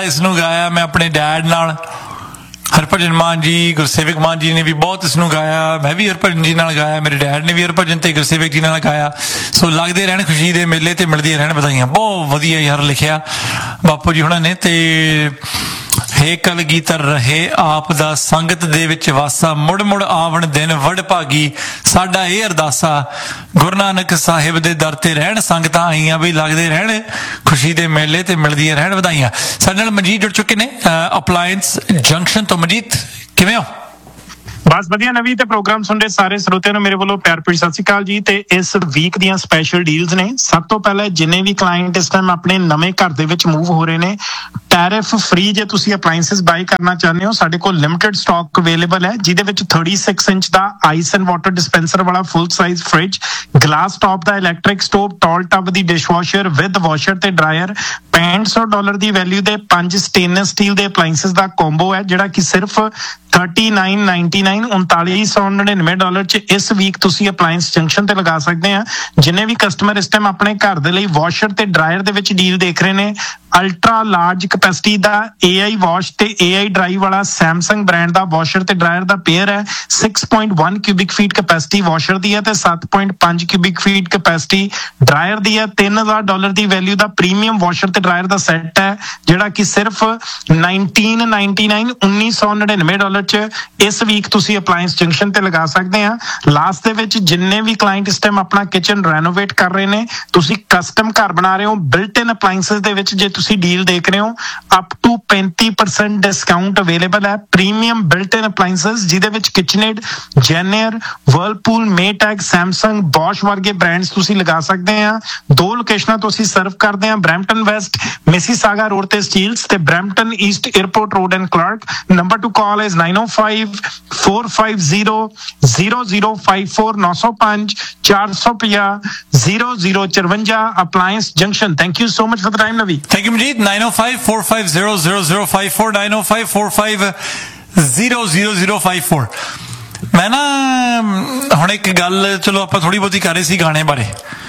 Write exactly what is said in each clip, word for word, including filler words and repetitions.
इसनूं गाया मैं अपने डैड नाल, हरभजन मान जी, गुरसेवक मान जी ने भी बहुत इसनूं गाया, मैं भी हरभजन जी नाल गाया, मेरे डैड ने भी हरभजन ते गुरसेवक जी नाल गाया। सो लगदे रहण खुशी दे मेले ते मिलदी रहण बधाइयां। बहुत वधिया यार लिखिया बापू जी हुणां ने। ते हे कलगीधर रहे आप दा संगत दे विच वासा, मुड़ मुड़ आवन दिन वड भागी, साडा ये अरदासा, गुरु नानक साहिब दे दर ते रहण संगतां आईयां, भी लगदे रहण खुशी दे मेले ते मिलदियां रहण बधाइयां। साडे नाल मनजीत जुड़ चुके ने अपलायंस जंक्शन तो। मनजीत किवें हो? बस वधिया नवी ते प्रोग्राम सुन रहे सारे ਸਰੋਤਿਆਂ ਨੂੰ ਮੇਰੇ ਵੱਲੋਂ ਪਿਆਰ ਭਰੀ ਸਤਿ ਸ਼੍ਰੀ ਅਕਾਲ ਜੀ। ਤੇ ਇਸ ਵੀਕ ਦੀਆਂ ਸਪੈਸ਼ਲ ਡੀਲਸ ਨੇ। ਸਭ ਤੋਂ ਪਹਿਲਾਂ ਜਿੰਨੇ ਵੀ ਕਲਾਇੰਟ ਇਸ ਟਾਈਮ ਆਪਣੇ ਨਵੇਂ ਘਰ ਦੇ ਵਿੱਚ ਮੂਵ ਹੋ ਰਹੇ ਨੇ, ਟੈਰਿਫ ਫ੍ਰੀ ਜੇ ਤੁਸੀਂ ਅਪਲਾਈਐਂਸਸ ਬਾਈ ਕਰਨਾ ਚਾਹੁੰਦੇ ਹੋ, ਸਾਡੇ ਕੋਲ ਲਿਮਿਟਡ ਸਟਾਕ ਅਵੇਲੇਬਲ ਹੈ, ਜਿਹਦੇ ਵਿੱਚ ਛੱਤੀ inch the ice and water dispenser ਵਾਲਾ full size fridge, glass top the electric stove, tall tub the dishwasher with washer ਤੇ ਡਰਾਇਰ, ਪੈਂਹਠ ਸੌ ਡਾਲਰ ਦੀ ਵੈਲਿਊ ਦੇ ਪੰਜ ਸਟੇਨਲੈਸ ਸਟੀਲ ਦੇ ਅਪਲਾਈਐਂਸਸ ਦਾ ਕੰਬੋ ਹੈ, ਜਿਹੜਾ ਕਿ ਸਿਰਫ ਥਰਟੀ ਨਾਈਨ ਨਾਈਨਟੀ ਨਾਈਨ ਉਨਤਾਲੀ ਸੌ ਨੜਿਨਵੇਂ ਡਾਲਰ ਚ ਇਸ ਵੀਕ ਤੁਸੀਂ ਅਪਲਾਈਐਂਸ ਜੰਕਸ਼ਨ ਤੇ ਲਗਾ ਸਕਦੇ ਆ। ਜਿੰਨੇ ਵੀ ਕਸਟਮਰ ਇਸ ਟਾਈਮ ਆਪਣੇ ਘਰ ਦੇ ਲਈ ਵਾਸ਼ਰ ਤੇ ਡਰਾਇਰ ਦੇ ਵਿੱਚ ਡੀਲ ਦੇਖ ਰਹੇ ਨੇ, ਅਲਟਰਾ ਲਾਰਜ ਕਪੈਸਿਟੀ ਦਾ ਏ ਆਈ ਵਾਸ਼ ਤੇ ਏ ਆਈ ਡਰਾਈ ਵਾਲਾ ਸੈਮਸੰਗ ਬ੍ਰਾਂਡ ਦਾ ਵਾਸ਼ਰ ਤੇ ਡਰਾਇਰ ਦਾ ਪੇਅਰ ਹੈ। ਛੇ ਪੁਆਇੰਟ ਇੱਕ ਕਿਊਬਿਕ ਫੀਟ ਕਪੈਸਿਟੀ ਵਾਸ਼ਰ ਦੀ ਹੈ ਤੇ ਸੱਤ ਪੁਆਇੰਟ ਪੰਜ ਕਿਊਬਿਕ ਫੀਟ ਕਪੈਸਿਟੀ ਡਰਾਇਰ ਦੀ ਹੈ। ਤਿੰਨ ਹਜ਼ਾਰ ਡਾਲਰ ਦੀ ਵੈਲਿਊ ਦਾ ਪ੍ਰੀਮੀਅਮ ਵਾਸ਼ਰ ਤੇ ਡਰਾਇਰ ਦਾ ਸੈੱਟ ਹੈ, ਜਿਹੜਾ ਕਿ ਸਿਰਫ ਨਾਈਨਟੀਨ ਨਾਈਨਟੀ ਨਾਈਨ ਉੱਨੀ ਸੌ ਨੜਿਨਵੇਂ ਡਾਲਰ ਚ ਇਸ ਵੀਕ ਤੁਸੀਂ ਅਪਲਾਈਐਂਸ ਜੰਕਸ਼ਨ ਤੇ ਲਗਾ ਸਕਦੇ ਆ। ਲਾਸਟ ਦੇ ਵਿੱਚ ਜਿੰਨੇ ਵੀ ਕਲਾਇੰਟ ਇਸ ਟਾਈਮ ਆਪਣਾ ਕਿਚਨ ਰੈਨੋਵੇਟ ਕਰ ਰਹੇ ਨੇ, ਤੁਸੀਂ ਕਸਟਮ ਘਰ ਬਣਾ ਰਹੇ ਹੋ, ਬਿਲਟ ਇਨ ਅਪਲਾਈਐਂਸਸ ਦੇ ਵਿੱਚ ਜੇ ਤੁਸੀਂ ਡੀਲ ਦੇਖ ਰਹੇ ਹੋ, ਅਪ ਟੂ ਪੈਂਤੀ ਪਰਸੈਂਟ ਡਿਸਕਾਊਂਟ ਅਵੇਲੇਬਲ ਹੈ। ਪ੍ਰੀਮੀਅਮ ਬਿਲਟ ਇਨ ਅਪਲਾਈਐਂਸਸ ਜਿਹਦੇ ਵਿੱਚ ਕਿਚਨਏਡ, ਜੈਨੀਅਰ, ਵਰਲਪੂਲ, ਮੇਟੈਕ, ਸੈਮਸੰਗ, ਬੌਸ਼ ਵਰਗੇ ਬ੍ਰਾਂਡਸ ਤੁਸੀਂ ਲਗਾ ਸਕਦੇ ਆ। ਦੋ ਲੋਕੇਸ਼ਨਾਂ ਤੋਂ ਅਸੀਂ ਸਰਵ ਕਰਦੇ ਆ, ਬਰੈਂਪਟਨ ਵੈਸਟ ਮਿਸੀਸਾਗਾ ਰੋਡ ਤੇ ਸਟੀਲਸ ਤੇ Brampton East airport road and clerk. Number two call is ਨਾइन O five four five zero zero zero five four नौ सौ पांच चार सौ पचास zero zero चरवंजा appliance junction. Thank you so much for the time Navi. Thank you Manjeet. Nine O five four five zero zero zero five four nine O five four five zero zero zero five four. मैं ना हुण एक गल चलो आपां थोड़ी बहुती कर रहे सी गाने बारे।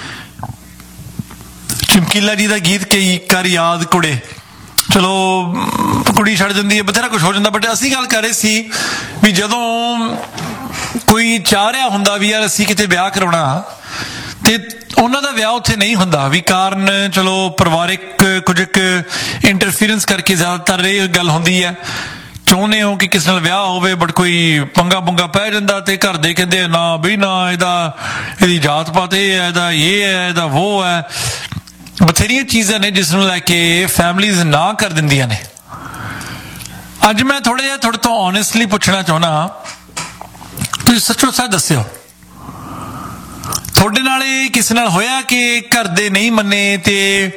चमकीला जी का गीत कई कर याद कुड़े, चलो कुड़ी छड़ जाती है, बथेरा कुछ हो जाता, बट असी गल कर रहे सी भी जदों कोई चाह रहा हुंदा भी यार असी किते ब्याह करवाना ते उन्हां दा ब्याह उत्थे नहीं हुंदा भी कारण चलो परिवारिक कुछ इंटरफीरेंस करके ज़्यादातर ये गल हुंदी है, चाहुंदे हो कि किस नाल ब्याह होवे बट कोई पंगा पुंगा पै जांदा ते घर दे कहंदे ना बई ना इहदा इहदी जात पात ये है, इहदा ये है, इहदा वो है, बथेरिया चीज़ां ने जिस नूं लैके फैमिलीज ना कर दिंदियां ने। अज मैं थोड़ा जिहा थोड़े तो ऑनेस्टली पूछना चाहना, तुसीं सच्चो सच दस्सिओ थोड़े नाल किसी नाल होया कि घर दे नहीं मन्ने ते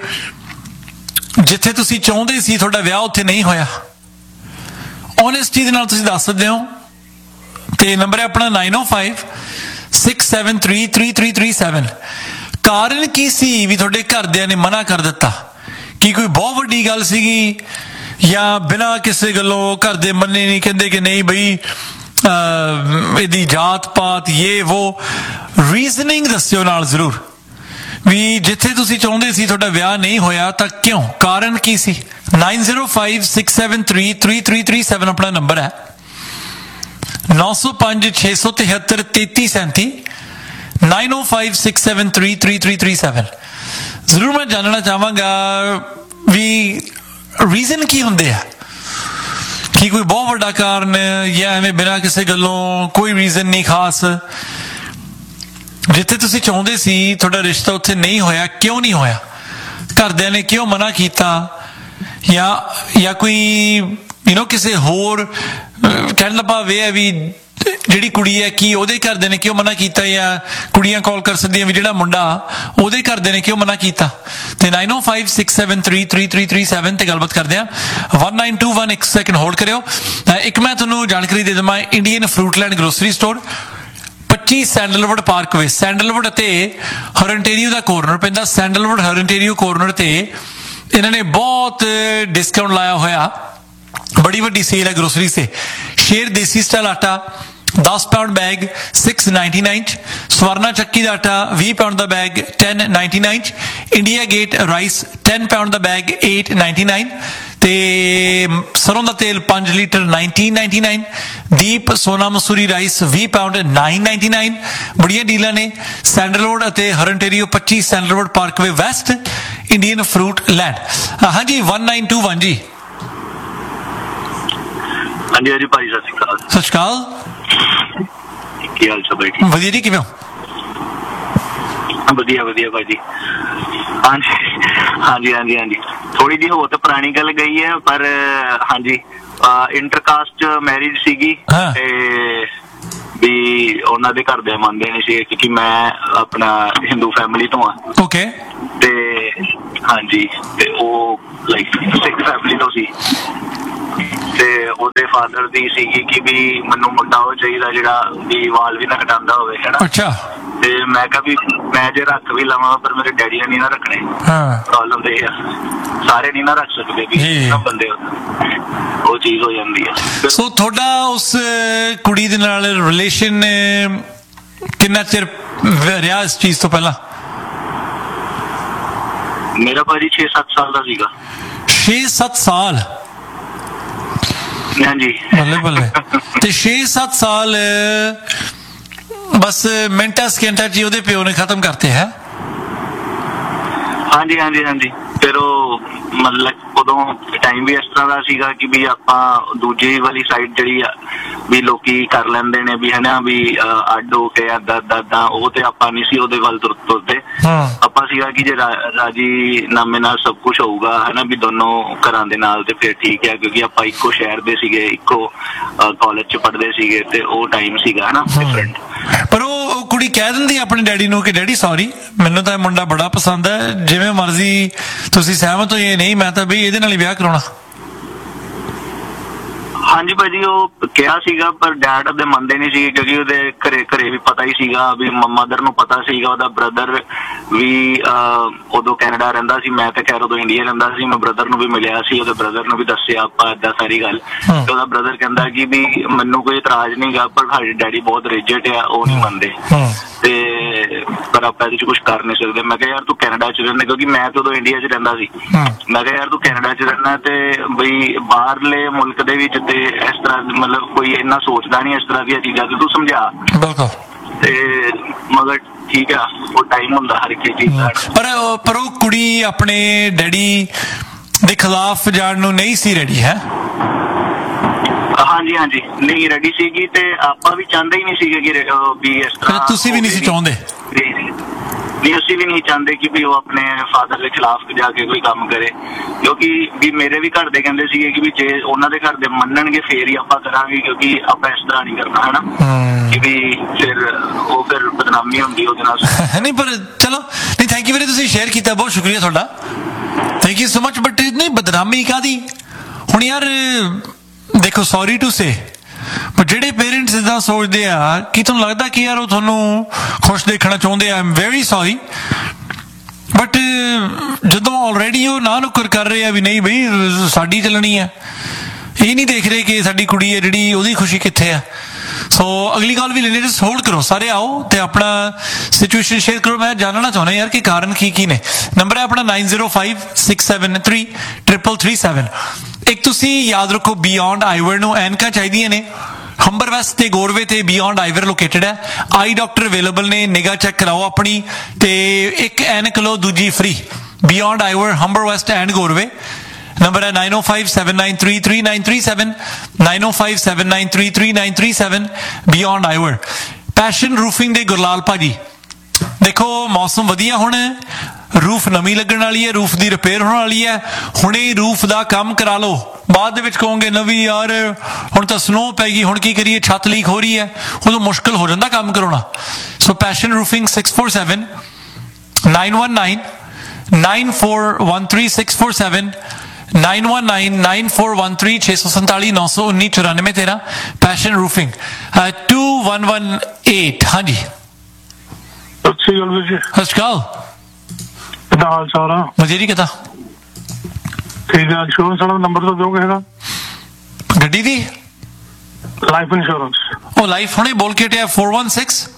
जिथे तुसीं चाहुंदे सी तुहाडा विआह उत्थे नहीं होया? ऑनेस्टी दे नाल तुसीं दस सकदे हो। ते नंबर है अपना नाइन ओ five six seven three three three three seven. कारण की सी भी थोड़े घरदियां ने मना कर दिता कि कोई बहुत वड्डी गल सीगी या बिना किसी गलों घर दे मन्ने नहीं, कहंदे कि नहीं बई इहदी जात पात ये वो, रीजनिंग दस्सिओ नाल जरूर भी जिथे तुसीं चाहुंदे सी तुहाडा विआह नहीं होया तां क्यों, कारण की सी। Nine zero five six seven three three three three seven अपना नंबर है। नौ सौ पांच छे सौ तिहत्तर तेती सैंती नाइन ओ five six seven three three three three seven. जरूर मैं जानना चाहवागा भी रीजन की होंदे है कि कोई बहुत बड़ा कारण या एवें बिना किसी गलों कोई रीजन नहीं खास, जिथे तुसीं चाहुंदे सी तुहाडा रिश्ता उत्थे नहीं होया, क्यों नहीं होया, घरदियां ने क्यों मना कीता, या या कोई यू नो किसी होर कहण दा भाव इह है भी जिहड़ी कुड़ी है कि ओहदे घरदे ने क्यों मना कीता, या कुड़ियां कॉल कर सकदियां भी जिहड़ा मुंडा ओहदे घरदे ने क्यों मना कीता। ते नाइन ओ five six seven three three three three seven ते गलबात करदे आ। वन नाइन टू वन एक सैकेंड होल्ड करियो। एक मैं तुहानूं जानकारी दे देवां, इंडियन फ्रूटलैंड ग्रोसरी स्टोर पच्ची सैंडलवुड पार्कवे, सैंडलवुड ते हॉरेंटेरियो दा कॉर्नर पैंदा, सैंडलवुड हॉरेंटेरियो कॉर्नर ते इन्हां ने बहुत डिस्काउंट लाया होया, बड़ी वड्डी सेल है ग्रोसरी से। शेर देसी स्टाइल आटा दस pound bag six ninety nine, Swarna चक्की का आटा बीस पाउंड का bag ten ninety nine, India gate rice ten pound का बैग एट नाइनटी नाइन, ਤੇ ਸਰੋਂ ਦਾ ਤੇਲ ਪੰਜ ਲੀਟਰ ਨਾਈਨਟੀਨ ਨਾਈਨਟੀ ਨਾਈਨ। ਦੀਪ ਸੋਨਾ ਮਸੂਰੀ ਰਾਈਸ ਵੀਹ ਪਾਉਂਡ ਨਾਈਨ ਨਾਈਨਟੀ ਨਾਈਨ। ਬੜੀਆਂ ਡੀਲਾਂ ਨੇ। ਸੈਂਡਲਵੁੱਡ ਅਤੇ ਹਰਨਟੇਰੀਓ ਪੱਚੀ sandalwood Parkway West Indian fruit land. ਹਾਂਜੀ ਇੱਕ ਨੌ ਦੋ ਇੱਕ ਜੀ। ਹਾਂਜੀ ਹਾਂਜੀ ਭਾਜੀ ਸਤਿ ਸ਼੍ਰੀ ਅਕਾਲ। ਸਤਿ ਸ਼੍ਰੀ ਅਕਾਲ। ਕੀ ਹਾਲ ਚਾਲ ਭਾਈ? ਵਧੀਆ ਜੀ, ਕਿਵੇਂ ਹੋ? ਵਧੀਆ ਵਧੀਆ ਭਾਜੀ। ਹਾਂਜੀ ਹਾਂਜੀ ਹਾਂਜੀ ਹਾਂਜੀ ਥੋੜੀ ਜਿਹੀ ਹੋਰ ਤਾਂ ਪੁਰਾਣੀ ਗੱਲ ਗਈ ਹੈ, ਪਰ ਹਾਂਜੀ ਇੰਟਰਕਾਸਟ ਮੈਰਿਜ ਸੀਗੀ ਤੇ ਵੀ ਉਹਨਾਂ ਦੇ ਘਰ ਦੇ ਮੰਨਦੇ ਨਹੀਂ ਸੀ, ਕਿਉਂਕਿ ਮੈਂ ਆਪਣਾ ਹਿੰਦੂ ਫੈਮਿਲੀ ਤੋਂ ਆ। ਓਕੇ। ਤੇ ਹਾਂਜੀ ਤੇ ਉਹ ਲਾਈਕ ਸਿੱਖ ਫੈਮਿਲੀ ਤੋਂ ਸੀ ਤੇ ਉਹਦੇ ਫਾਦਰ ਦੀ ਸੀਗੀ ਕਿ ਵੀ ਮੈਨੂੰ ਮੁੰਡਾ ਉਹ ਚਾਹੀਦਾ ਜਿਹੜਾ ਵੀ ਵਾਲ ਵੀ ਨਾ ਕਟਾਉਂਦਾ ਹੋਵੇ, ਹੈ ਨਾ। ਅੱਛਾ। ਤੇ ਮੈਂ ਕਿਹਾ ਵੀ ਮੈਂ ਜੇ ਰੱਖ ਵੀ ਲਵਾਂ ਪਰ ਮੇਰੇ ਡੈਡੀ ਨੇ ਨਹੀਂ ਨਾ ਰੱਖਣੇ। ਹਾਂ ਪ੍ਰੋਬਲਮ ਤੇ ਇਹ ਆ, ਸਾਰੇ ਨਹੀਂ ਨਾ ਰੱਖ ਸਕਦੇ ਵੀ ਸਭ ਬੰਦੇ, ਉਹ ਚੀਜ਼ ਹੋ ਜਾਂਦੀ ਹੈ। ਸੋ ਤੁਹਾਡਾ ਉਸ ਕੁੜੀ ਦੇ ਨਾਲ ਰਿਲੇਸ਼ਨ ਕਿੰਨਾ ਚਿਰ ਰਿਹਾ ਇਸ ਚੀਜ਼ ਤੋਂ ਪਹਿਲਾਂ? ਮੇਰਾ ਭਾਜੀ ਛੇ ਸੱਤ ਸਾਲ ਦਾ ਸੀਗਾ। ਛੇ ਸੱਤ ਸਾਲ? ਹਾਂਜੀ ਬੱਲੇ ਬੱਲੇ। ਤੇ ਛੇ ਸੱਤ ਸਾਲ ਬਸ ਮਿੰਟਾਂ ਸਕਿੰਟਾਂ ਚ ਉਹਦੇ ਪਿਓ ਨੇ ਖਤਮ ਕਰਤੇ ਹੈ? ਹਾਂਜੀ ਹਾਂਜੀ ਹਾਂਜੀ ਫਿਰ ਉਹ ਮਤਲਬ ਉਦੋਂ ਟਾਈਮ ਵੀ ਇਸ ਤਰ੍ਹਾਂ ਦਾ ਸੀਗਾ ਕਿ ਵੀ ਆਪਾਂ ਦੂਜੀ ਵਾਲੀ ਸਾਈਡ ਜਿਹੜੀ ਆ ਵੀ ਲੋਕੀ ਕਰ ਲੈਂਦੇ ਨੇ ਵੀ ਹਨਾ ਵੀ ਅੱਡ ਹੋ ਕੇ ਏਦਾਂ ਏਦਾਂ, ਉਹ ਤੇ ਆਪਾਂ ਨਹੀਂ ਸੀ ਉਹਦੇ ਵੱਲ ਤੁਰਦੇ। ਆਪਾਂ ਸੀਗਾ ਕਿ ਜੇ ਰਾਜੀ ਨਾਮੇ ਨਾਲ ਸਭ ਕੁਛ ਹੋਊਗਾ ਹਨਾ ਵੀ ਦੋਨੋਂ ਘਰਾਂ ਦੇ ਨਾਲ, ਤੇ ਫਿਰ ਠੀਕ ਹੈ, ਕਿਉਂਕਿ ਆਪਾਂ ਇੱਕੋ ਸ਼ਹਿਰ ਦੇ ਸੀਗੇ, ਇੱਕੋ ਕਾਲਜ ਚ ਪੜ੍ਹਦੇ ਸੀਗੇ ਤੇ ਉਹ ਟਾਈਮ ਸੀਗਾ ਹਨਾ ਡਿਫਰੈਂਟ। ਪਰ ਉਹ ਕੁੜੀ ਕਹਿ ਦਿੰਦੀ ਆਪਣੇ ਡੈਡੀ ਨੂੰ ਕਿ ਡੈਡੀ ਸੌਰੀ, ਮੈਨੂੰ ਤਾਂ ਇਹ ਮੁੰਡਾ ਬੜਾ ਪਸੰਦ ਹੈ, ਜਿਵੇਂ ਮਰਜ਼ੀ ਤੁਸੀਂ ਸਹਿਮਤ ਹੋ ਜਾਂ ਨਹੀਂ, ਮੈਂ ਤਾਂ ਬਈ ਇਹਦੇ ਨਾਲ ਹੀ ਵਿਆਹ ਕਰਾਉਣਾ। ਹਾਂਜੀ ਭਾਜੀ ਉਹ ਕਿਹਾ ਸੀਗਾ, ਪਰ ਡੈਡ ਉਹਦੇ ਮੰਨਦੇ ਨਹੀਂ ਸੀਗੇ, ਕਿਉਂਕਿ ਉਹਦੇ ਘਰੇ ਘਰੇ ਵੀ ਪਤਾ ਹੀ ਸੀਗਾ ਵੀ ਮਦਰ ਨੂੰ ਪਤਾ ਸੀਗਾ। ਉਹਦਾ ਬ੍ਰਦਰ ਵੀ ਉਦੋਂ ਕੈਨੇਡਾ ਰਹਿੰਦਾ ਸੀ, ਮੈਂ ਤਾਂ ਖੈਰ ਉਦੋਂ ਇੰਡੀਆ ਰਹਿੰਦਾ ਸੀ। ਮੈਂ ਬ੍ਰਦਰ ਨੂੰ ਵੀ ਮਿਲਿਆ ਸੀ, ਉਹਦੇ ਬ੍ਰਦਰ ਨੂੰ ਵੀ ਦੱਸਿਆ ਆਪਾਂ ਏਦਾਂ ਸਾਰੀ ਗੱਲ। ਤੇ ਉਹਦਾ ਬ੍ਰਦਰ ਕਹਿੰਦਾ ਕਿ ਵੀ ਮੈਨੂੰ ਕੋਈ ਇਤਰਾਜ਼ ਨਹੀਂ ਗਾ, ਪਰ ਸਾਡੇ ਡੈਡੀ ਬਹੁਤ ਰਿਜਿਡ ਆ, ਉਹ ਨਹੀਂ ਮੰਨਦੇ ਤੇ ਪਰ ਆਪਾਂ ਇਹਦੇ ਚ ਕੁਛ ਕਰ ਨਹੀਂ ਸਕਦੇ। ਮੈਂ ਕਿਹਾ ਯਾਰ ਤੂੰ ਕੈਨੇਡਾ ਚ ਰਹਿੰਦਾ, ਕਿਉਂਕਿ ਮੈਂ ਤਾਂ ਉਦੋਂ ਇੰਡੀਆ ਚ ਰਹਿੰਦਾ ਸੀ। ਮੈਂ ਕਿਹਾ ਯਾਰ ਤੂੰ ਕੈਨੇਡਾ ਚ ਰਹਿਣਾ ਤੇ ਬਈ ਬਾਹਰਲੇ ਮੁਲਕ ਦੇ ਵਿੱਚ ਤੇ ਇਸ ਤਰ੍ਹਾਂ ਮਤਲਬ ਕੋਈ ਇੰਨਾ ਸੋਚਦਾ ਨਹੀਂ ਇਸ ਤਰ੍ਹਾਂ ਦੀਆਂ ਚੀਜ਼ਾਂ, ਤੇ ਤੂੰ ਸਮਝਾ। ਤੇ ਮਗਰ ਠੀਕ ਆ, ਉਹ ਟਾਈਮ ਹੁੰਦਾ ਹਰ ਇੱਕ ਚੀਜ਼ ਦਾ। ਪਰ ਪਰ ਉਹ ਕੁੜੀ ਆਪਣੇ ਡੈਡੀ ਦੇ ਖਿਲਾਫ ਜਾਣ ਨੂੰ ਨਹੀਂ ਸੀ ਰੈਡੀ ਹੈ? ਹਾਂਜੀ ਹਾਂਜੀ ਨਹੀਂ ਰੈਡੀ ਸੀਗੀ, ਤੇ ਆਪਾਂ ਵੀ ਚਾਹੁੰਦੇ ਹੀ ਨਹੀਂ ਸੀਗੇ ਕਿ ਵੀ ਇਸ ਤਰ੍ਹਾਂ। ਤੁਸੀਂ ਵੀ ਨਹੀਂ ਸੀ ਚਾਹੁੰਦੇ? ਨਹੀਂ ਅਸੀਂ ਵੀ ਨਹੀਂ ਚਾਹੁੰਦੇ ਕਿ ਵੀ ਉਹ ਆਪਣੇ ਫਾਦਰ ਦੇ ਖਿਲਾਫ ਜਾ ਕੇ ਕੋਈ ਕੰਮ ਕਰੇ, ਕਿਉਂਕਿ ਵੀ ਮੇਰੇ ਵੀ ਘਰ ਦੇ ਕਹਿੰਦੇ ਸੀਗੇ ਕਿ ਵੀ ਜੇ ਉਹਨਾਂ ਦੇ ਘਰ ਦੇ ਮੰਨਣਗੇ ਫੇਰ ਹੀ ਆਪਾਂ ਕਰਾਂਗੇ, ਕਿਉਂਕਿ ਆਪਾਂ ਇਸ ਤਰ੍ਹਾਂ ਨਹੀਂ ਕਰਨਾ ਹਨਾ ਕਿ ਵੀ ਫਿਰ ਉਹ ਫਿਰ ਬਦਨਾਮੀ ਹੁੰਦੀ ਉਹਦੇ ਨਾਲ। ਨਹੀਂ ਪਰ ਚਲੋ ਨਹੀਂ, ਥੈਂਕ ਯੂ ਵੀਰੇ, ਤੁਸੀਂ ਸ਼ੇਅਰ ਕੀਤਾ, ਬਹੁਤ ਸ਼ੁਕਰੀਆ ਤੁਹਾਡਾ, thank you so much. But ਨਹੀਂ ਬਦਨਾਮੀ ਕਾਹਦੀ? ਹੁਣ ਯਾਰ ਦੇਖੋ ਸੌਰੀ ਟੂ ਸੇ, ਪਰ ਜਿਹੜੇ ਪੇਰੈਂਟਸ ਇੱਦਾਂ ਸੋਚਦੇ ਆ ਕਿ ਤੁਹਾਨੂੰ ਲੱਗਦਾ ਕਿ ਯਾਰ ਉਹ ਤੁਹਾਨੂੰ ਖੁਸ਼ ਦੇਖਣਾ ਚਾਹੁੰਦੇ ਆ, I am very sorry, but ਜਦੋਂ ਆਲਰੇਡੀ ਉਹ ਨਾ ਨੁੱਕਰ ਕਰ ਰਹੇ ਆ ਵੀ ਨਹੀਂ ਬਈ ਸਾਡੀ ਚੱਲਣੀ ਹੈ, ਇਹ ਨਹੀਂ ਦੇਖ ਰਹੇ ਕਿ ਸਾਡੀ ਕੁੜੀ ਹੈ ਜਿਹੜੀ ਉਹਦੀ ਖੁਸ਼ੀ ਕਿੱਥੇ ਆ। ਸੋ ਅਗਲੀ ਕਾਲ ਵੀ ਲੈਣੇ, ਜਸਟ ਹੋਲਡ ਕਰੋ, ਸਾਰੇ ਆਓ ਤੇ ਆਪਣਾ ਸਿਚੁਏਸ਼ਨ ਸ਼ੇਅਰ ਕਰੋ। ਮੈਂ ਜਾਣਨਾ ਚਾਹੁੰਦਾ ਯਾਰ ਕਿ ਕਾਰਨ ਕੀ ਕੀ ਨੇ। ਨੰਬਰ ਹੈ ਆਪਣਾ nine zero five six seven three triple three seven. ਇੱਕ ਤੁਸੀਂ ਯਾਦ ਰੱਖੋ, ਬਿਯੋਂਡ ਆਈਵਰ ਨੂੰ ਐਨਕਾਂ ਚਾਹੀਦੀਆਂ ਨੇ। ਹੰਬਰ ਵੈਸਟ ਤੇ ਗੋਰਵੇ ਤੇ ਬਿਯੋਂਡ ਆਈਵਰ ਲੋਕੇਟਡ ਹੈ। ਆਈ ਡਾਕਟਰ ਅਵੇਲੇਬਲ ਨੇ, ਨਿਗਾਹ ਚੈੱਕ ਕਰਾਓ ਆਪਣੀ, ਤੇ ਇੱਕ ਐਨਕ ਲਓ ਦੂਜੀ free. Beyond ਆਈਵਰ Humber West and ਗੋਰਵੇ। Number ਹੈ ਨਾਈਨ ਓ five seven nine three three nine three seven, nine ਓ five seven nine three three nine three seven. Beyond ਆਈਵਰ। Passion roofing ਦੇ ਗੁਰਲਾਲ ਭਾਜੀ, ਦੇਖੋ ਮੌਸਮ ਵਧੀਆ ਹੁਣ, ਰੂਫ ਨਵੀਂ ਲੱਗਣ ਵਾਲੀ ਹੈ, ਰੂਫ ਦੀ ਰਿਪੇਅਰ ਹੋਣ ਵਾਲੀ ਹੈ, ਹੁਣੇ ਰੂਫ ਦਾ ਕੰਮ ਕਰਾ ਲਓ। ਬਾਅਦ ਦੇ ਵਿੱਚ ਕਹੋਗੇ ਨਵੀਂ ਯਾਰ ਹੁਣ ਤਾਂ ਸਨੋ ਪੈ ਗਈ, ਹੁਣ ਕੀ ਕਰੀਏ, ਛੱਤ ਲੀਕ ਹੋ ਰਹੀ ਹੈ, ਉਦੋਂ ਮੁਸ਼ਕਿਲ ਹੋ ਜਾਂਦਾ ਕੰਮ ਕਰਾਉਣਾ। ਸੋ passion roofing six four seven nine one nine nine four one three six four seven nine one nine nine four one three ਛੇ ਸੌ ਸੰਤਾਲੀ ਨੌ ਸੌ ਉੱਨੀ ਚੁਰਾਨਵੇਂ ਤੇਰਾਂ। Passion roofing to one one eight. ਹਾਂਜੀ ਸਤਿ ਸ਼੍ਰੀ ਅਕਾਲ ਵੀਰ ਜੀ। ਸਤਿ ਸ਼੍ਰੀ ਅਕਾਲ। ਕਿੱਦਾਂ ਹਾਲ ਚਾਲ ਆ? ਵਧੀਆ ਜੀ, ਕਿੱਦਾਂ? ਠੀਕ ਹੈ। ਇੰਸ਼ੋਰੈਂਸ ਵਾਲਾ ਨੰਬਰ ਤਾਂ ਦਿਓਗੇ ਹੈਗਾ? ਗੱਡੀ ਦੀ ਲਾਈਫ ਇੰਸ਼ੋਰੈਂਸ। ਉਹ ਲਾਈਫ ਹੁਣੇ ਬੋਲ ਕੇ ਟਿਆ four one six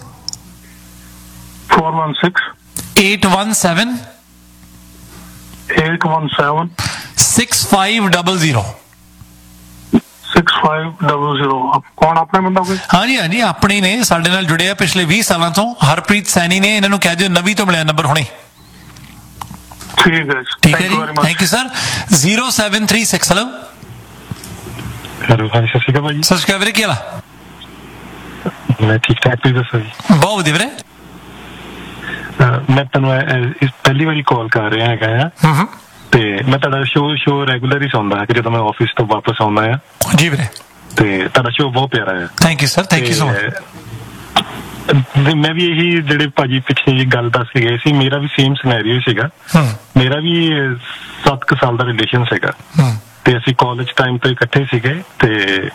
four one six eight one seven eight one seven six five zero zero. Six five zero zero. ਕੌਣ ਆਪਣਾ ਬੰਦਾ ਕੋਈ? ਹਾਂਜੀ ਹਾਂਜੀ ਆਪਣੇ ਹੀ ਨੇ, ਸਾਡੇ ਨਾਲ ਜੁੜੇ ਆ ਪਿਛਲੇ ਵੀਹ ਸਾਲਾਂ ਤੋਂ। ਹਰਪ੍ਰੀਤ ਸੈਣੀ ਨੇ, ਇਹਨਾਂ ਨੂੰ ਕਹਿ ਦਿਓ ਨਵੀਂ ਤੋਂ ਮਿਲਿਆ ਨੰਬਰ ਹੁਣੇ। ਠੀਕ ਹੈ ਠੀਕ ਹੈ ਜੀ, thank you sir. Zero seven three six. Hello hello, ਹਾਂਜੀ ਸਤਿ ਸ਼੍ਰੀ ਅਕਾਲ ਭਾਜੀ। ਸਤਿ ਸ਼੍ਰੀ ਅਕਾਲ ਵੀਰੇ, ਕੀ ਹਾਲ ਆ? ਮੈਂ ਠੀਕ ਠਾਕ, ਤੁਸੀਂ ਦੱਸੋ ਜੀ? ਬਹੁਤ ਵਧੀਆ ਵੀਰੇ। ਮੈਂ ਤੁਹਾਨੂੰ ਇਸ ਪਹਿਲੀ ਵਾਰੀ ਕਾਲ ਕਰ ਰਿਹਾ ਹੈਗਾ ਆ, ਹੂੰ ਤੇ ਮੈਂ ਤੁਹਾਡਾ ਸ਼ੋਅ ਸ਼ੋਅ ਰੈਗੂਲਰ ਹੀ ਸੁਣਦਾ ਕਿ ਜਦੋਂ ਮੈਂ ਆਫਿਸ ਤੋਂ ਵਾਪਸ ਆਉਂਦਾ ਆ। ਜੀ ਵੀਰੇ। ਤੇ ਤੁਹਾਡਾ ਸ਼ੋਅ ਬਹੁਤ ਪਿਆਰਾ ਹੈ। Thank you sir, thank you so much. ਮੈਂ ਵੀ ਇਹੀ ਜਿਹੜੇ ਭਾਜੀ ਪਿੱਛੇ ਜੀ ਗੱਲ ਦੱਸ ਗਏ ਸੀ, ਮੇਰਾ ਵੀ ਸੇਮ ਸਿਨੈਰੀਓ ਸੀਗਾ। ਮੇਰਾ ਵੀ ਸੱਤ ਕੁ ਸਾਲ ਦਾ ਰਿਲੇਸ਼ਨ ਸੀਗਾ, ਤੇ ਅਸੀਂ ਕਾਲਜ ਟਾਈਮ ਤੋਂ ਇਕੱਠੇ ਸੀਗੇ। ਤੇ